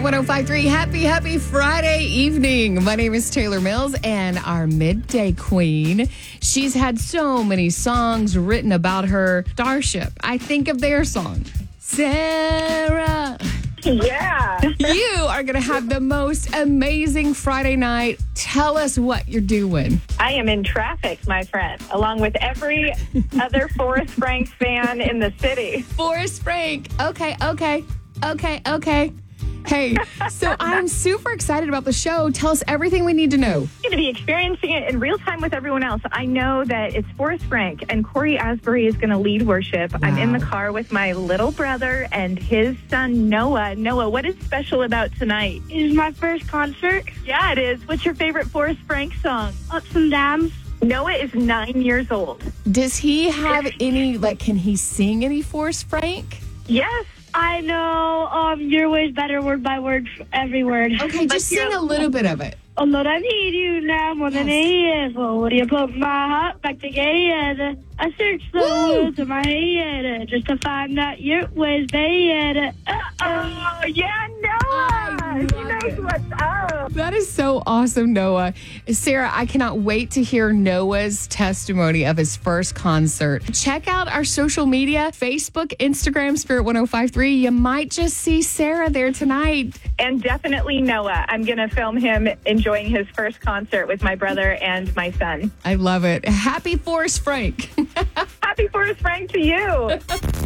Spirit 105.3. Happy Friday evening. My name is Taylor Mills, and our midday queen. She's had so many songs written about her. Starship. I think of their song. Sarah. Yeah. You are going to have the most amazing Friday night. Tell us what you're doing. I am in traffic, my friend, along with every other Forrest Frank fan in the city. Forrest Frank. Okay. Hey, so I'm super excited about the show. Tell us everything we need to know. I'm going to be experiencing it in real time with everyone else. I know that it's Forrest Frank, and Corey Asbury is going to lead worship. Wow. I'm in the car with my little brother and his son, Noah. Noah, what is special about tonight? It is my first concert. Yeah, it is. What's your favorite Forrest Frank song? Ups and Downs. Noah is 9 years old. Does he have any, can he sing any Forrest Frank? Yes. I know Your Way's Better word by word, every word. Okay, just sing a little bit of it. Oh, Lord, I need you now more than years. Oh, would you put my heart back together? I searched the world to my head just to find out your ways better. Oh, yeah, Noah. He knows what's up. That is so awesome, Noah. Sarah, I cannot wait to hear Noah's testimony of his first concert. Check out our social media, Facebook, Instagram, Spirit 105.3. You might just see Sarah there tonight. And definitely Noah. I'm going to film him enjoying his first concert with my brother and my son. I love it. Happy Forrest Frank. Happy Forrest Frank to you.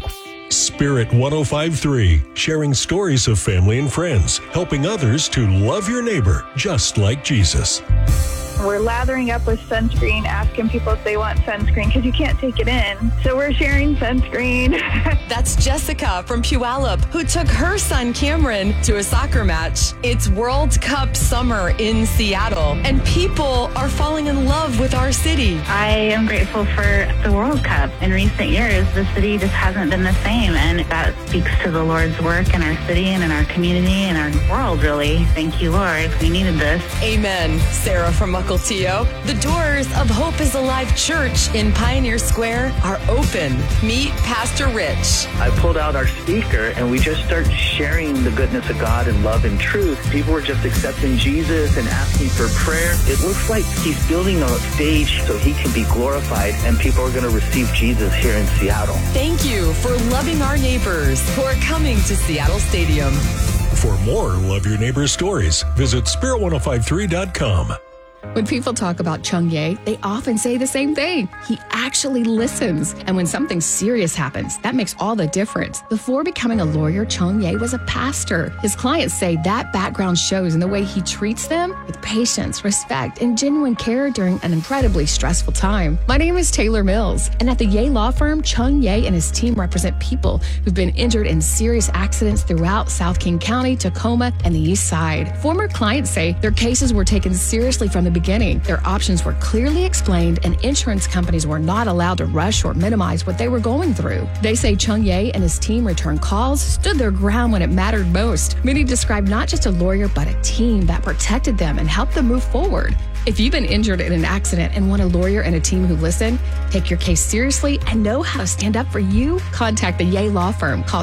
Spirit 105.3, sharing stories of family and friends, helping others to love your neighbor just like Jesus. We're lathering up with sunscreen, asking people if they want sunscreen because you can't take it in. So we're sharing sunscreen. That's Jessica from Puyallup, who took her son Cameron to a soccer match. It's World Cup summer in Seattle, and people are falling in love with our city. I am grateful for the World Cup. In recent years, the city just hasn't been the same, and that speaks to the Lord's work in our city and in our community and our world, really. Thank you, Lord. We needed this. Amen. Sarah from Mukilteo. The doors of Hope is Alive Church in Pioneer Square are open. Meet Pastor Rich. I pulled out our speaker and we just started sharing the goodness of God and love and truth. People were just accepting Jesus and asking for prayer. It looks like he's building a stage so he can be glorified and people are going to receive Jesus here in Seattle. Thank you for loving our neighbors who are coming to Seattle Stadium. For more Love Your Neighbor stories, visit spirit1053.com. When people talk about Chung Ye, they often say the same thing. He actually listens. And when something serious happens, that makes all the difference. Before becoming a lawyer, Chung Ye was a pastor. His clients say that background shows in the way he treats them with patience, respect, and genuine care during an incredibly stressful time. My name is Taylor Mills, and at the Ye Law Firm, Chung Ye and his team represent people who've been injured in serious accidents throughout South King County, Tacoma, and the East Side. Former clients say their cases were taken seriously from the beginning. Their options were clearly explained, and insurance companies were not allowed to rush or minimize what they were going through. They say Chung Ye and his team returned calls, stood their ground when it mattered most. Many describe not just a lawyer, but a team that protected them and helped them move forward. If you've been injured in an accident and want a lawyer and a team who listen, take your case seriously, and know how to stand up for you, contact the Ye Law Firm. Call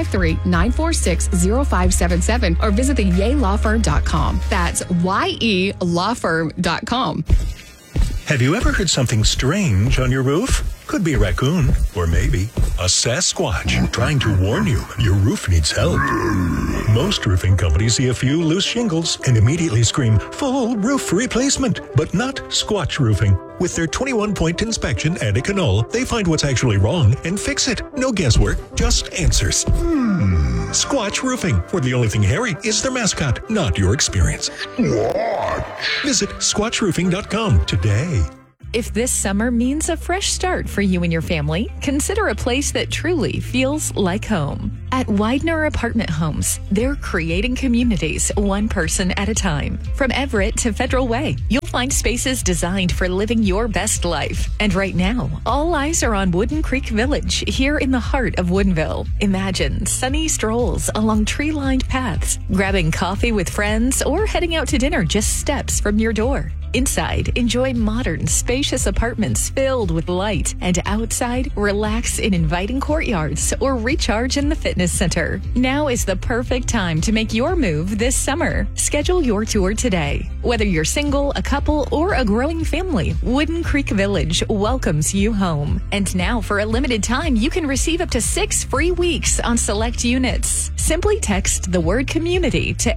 253-946-0577 or visit theyelawfirm.com. That's YELawfirm.com. Have you ever heard something strange on your roof? Could be a raccoon, or maybe a Sasquatch trying to warn you your roof needs help. Most roofing companies see a few loose shingles and immediately scream, full roof replacement, but not Squatch Roofing. With their 21-point inspection and a canal, they find what's actually wrong and fix it. No guesswork, just answers. Squatch Roofing, where the only thing hairy is their mascot, not your experience. Squatch. Visit squatchroofing.com today. If this summer means a fresh start for you and your family, consider a place that truly feels like home. At Widener Apartment Homes, they're creating communities one person at a time. From Everett to Federal Way, you'll find spaces designed for living your best life. And right now, all eyes are on Wooden Creek Village here in the heart of Woodinville. Imagine sunny strolls along tree-lined paths, grabbing coffee with friends, or heading out to dinner just steps from your door. Inside, enjoy modern, spacious apartments filled with light. And outside, relax in inviting courtyards or recharge in the fitness center. Now is the perfect time to make your move this summer. Schedule your tour today. Whether you're single, a couple, or a growing family, Wooden Creek Village welcomes you home. And now, for a limited time, you can receive up to 6 free weeks on select units. Simply text the word community to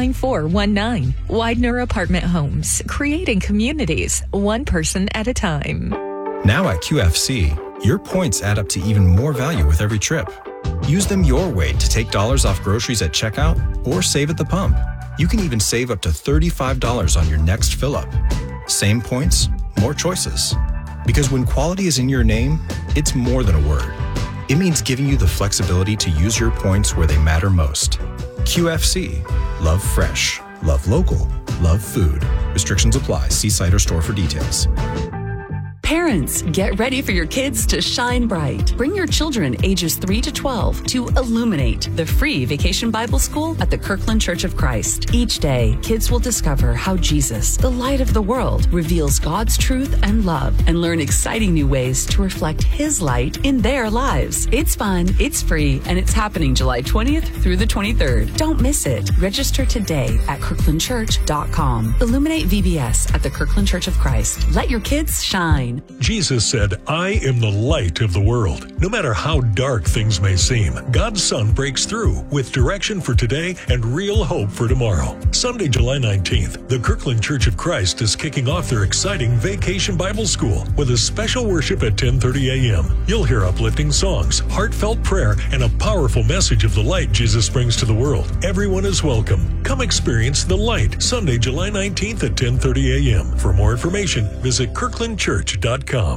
89419. Widener Apartment Homes, creating communities, one person at a time. Now at QFC, your points add up to even more value with every trip. Use them your way to take dollars off groceries at checkout or save at the pump. You can even save up to $35 on your next fill-up. Same points, more choices. Because when quality is in your name, it's more than a word. It means giving you the flexibility to use your points where they matter most. QFC. Love fresh. Love local. Love food. Restrictions apply. See site or store for details. Parents, get ready for your kids to shine bright. Bring your children ages 3 to 12 to Illuminate, the free vacation Bible school at the Kirkland Church of Christ. Each day, kids will discover how Jesus, the light of the world, reveals God's truth and love and learn exciting new ways to reflect His light in their lives. It's fun, it's free, and it's happening July 20th through the 23rd. Don't miss it. Register today at kirklandchurch.com. Illuminate VBS at the Kirkland Church of Christ. Let your kids shine. Jesus said, I am the light of the world. No matter how dark things may seem, God's sun breaks through with direction for today and real hope for tomorrow. Sunday, July 19th, the Kirkland Church of Christ is kicking off their exciting Vacation Bible School with a special worship at 10:30 a.m. You'll hear uplifting songs, heartfelt prayer, and a powerful message of the light Jesus brings to the world. Everyone is welcome. Come experience the light Sunday, July 19th at 10:30 a.m. For more information, visit kirklandchurch.com.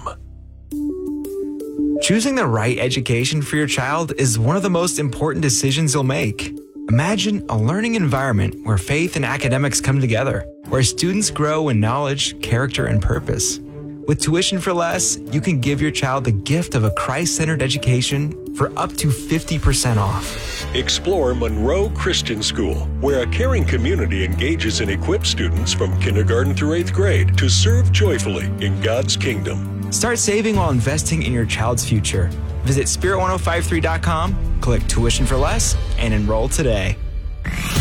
Choosing the right education for your child is one of the most important decisions you'll make. Imagine a learning environment where faith and academics come together, where students grow in knowledge, character, and purpose. With Tuition for Less, you can give your child the gift of a Christ-centered education for up to 50% off. Explore Monroe Christian School, where a caring community engages and equips students from kindergarten through 8th grade to serve joyfully in God's kingdom. Start saving while investing in your child's future. Visit Spirit1053.com, click Tuition for Less, and enroll today.